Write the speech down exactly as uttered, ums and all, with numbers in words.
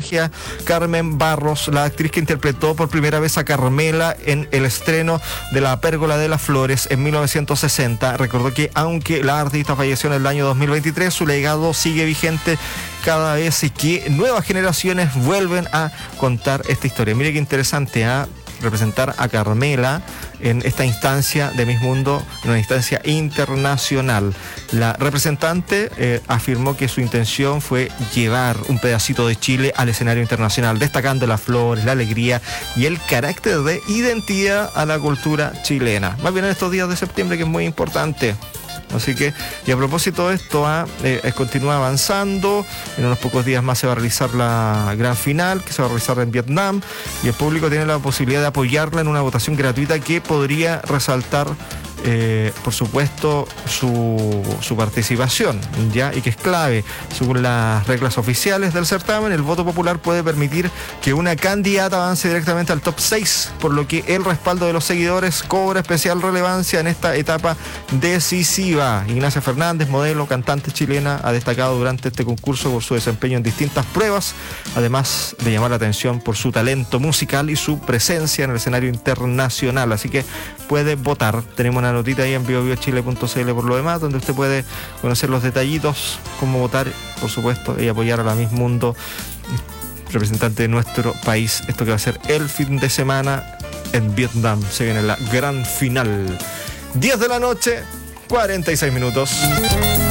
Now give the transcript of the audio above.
magia Carmen Barros, la actriz que interpretó por primera vez a Carmela en el estreno de La Pérgola de las Flores en mil novecientos sesenta. Recordó que aunque la artista falleció en el año dos mil veintitrés, su legado sigue vigente cada vez y que nuevas generaciones vuelven a contar esta historia. Mire qué interesante, ¿eh? Representar a Carmela en esta instancia de Miss Mundo, en una instancia internacional. La representante eh, afirmó que su intención fue llevar un pedacito de Chile al escenario internacional, destacando las flores, la alegría y el carácter de identidad a la cultura chilena. Más bien en estos días de septiembre, que es muy importante. Así que, y a propósito de esto, ¿eh? Eh, continúa avanzando. En unos pocos días más se va a realizar la gran final, que se va a realizar en Vietnam, y el público tiene la posibilidad de apoyarla en una votación gratuita que podría resaltar, eh, por supuesto, su, su participación, ¿ya? Y que es clave. Según las reglas oficiales del certamen, el voto popular puede permitir que una candidata avance directamente al top seis, por lo que el respaldo de los seguidores cobra especial relevancia en esta etapa decisiva. Ignacia Fernández, modelo, cantante chilena, ha destacado durante este concurso por su desempeño en distintas pruebas, además de llamar la atención por su talento musical y su presencia en el escenario internacional. Así que puede votar. Tenemos una notita ahí en bio bio chile punto c l por lo demás, donde usted puede conocer los detallitos, cómo votar, por supuesto, y apoyar a la Miss Mundo, representante de nuestro país. Esto que va a ser el fin de semana en Vietnam. Se viene la gran final. diez de la noche, cuarenta y seis minutos.